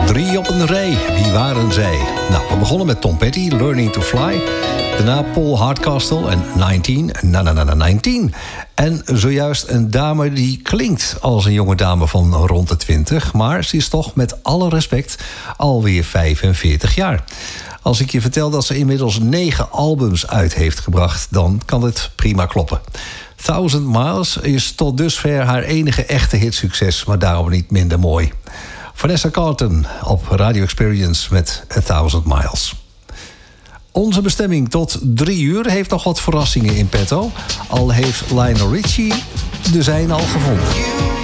3 op een rij. Wie waren zij? Nou, we begonnen met Tom Petty, Learning to Fly. Daarna Paul Hardcastle en 19. En zojuist een dame die klinkt als een jonge dame van rond de 20. Maar ze is toch met alle respect alweer 45 jaar. Als ik je vertel dat ze inmiddels 9 albums uit heeft gebracht, dan kan het prima kloppen. 1000 Miles is tot dusver haar enige echte hitsucces, maar daarom niet minder mooi. Vanessa Carlton op Radio Experience met 1000 Miles. Onze bestemming tot 3 uur heeft nog wat verrassingen in petto. Al heeft Lionel Richie de zijne al gevonden.